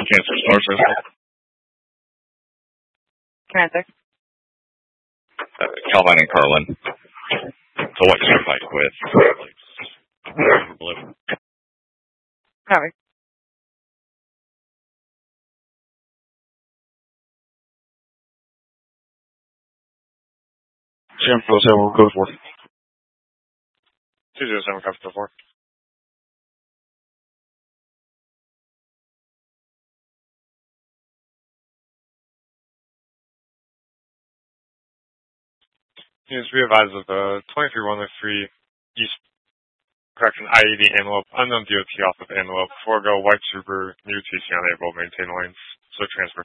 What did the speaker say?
Transfer Star System. Transfer. Calvin and Carlin. So what can I fight with? Cover. Jim, for 07, we'll go for 207, cover to 4. Units be advised of the 23-103 East, correction, IED Antelope, unknown DOT off of Antelope, forego White Super, new TC unable, maintain lanes, so transfer.